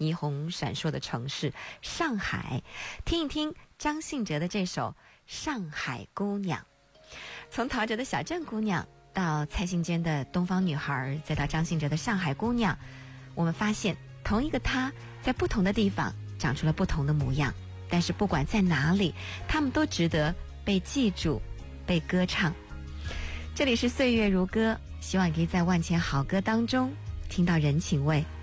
霓虹闪烁的城市上海，听一听张信哲的这首《上海姑娘》。从陶喆的小镇姑娘到蔡幸娟的东方女孩，再到张信哲的上海姑娘，我们发现同一个她在不同的地方长出了不同的模样，但是不管在哪里，她们都值得被记住，被歌唱。这里是岁月如歌，希望可以在万千好歌当中听到人情味。